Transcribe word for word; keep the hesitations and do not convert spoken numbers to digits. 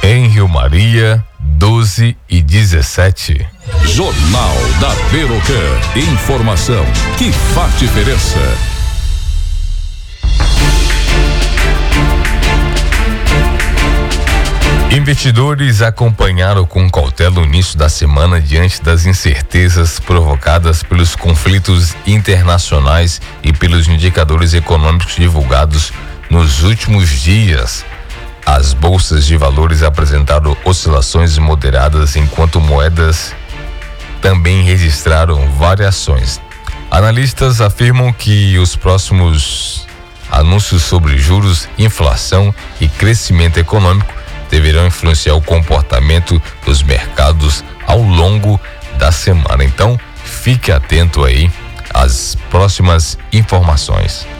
Em Rio Maria, doze e dezessete. Jornal da Perocan. Informação que faz diferença. Investidores acompanharam com cautela o início da semana diante das incertezas provocadas pelos conflitos internacionais e pelos indicadores econômicos divulgados nos últimos dias. As bolsas de valores apresentaram oscilações moderadas, enquanto moedas também registraram variações. Analistas afirmam que os próximos anúncios sobre juros, inflação e crescimento econômico deverão influenciar o comportamento dos mercados ao longo da semana. Então, fique atento aí às próximas informações.